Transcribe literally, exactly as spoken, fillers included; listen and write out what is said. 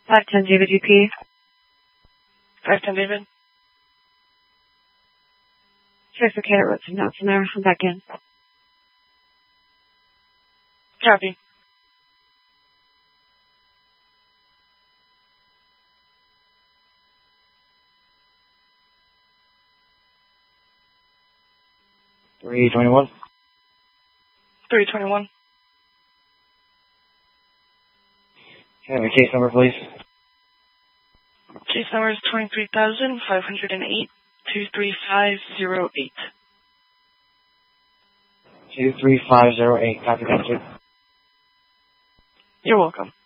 five ten David G P. five ten David. Check the cadet wrote some notes in there. I'm back in. Copy. three twenty-one. three twenty-one. Have a case number, please. Case number is twenty-three thousand five hundred eight, two three five zero eight. two three five zero eight. Copy that, too. You're welcome.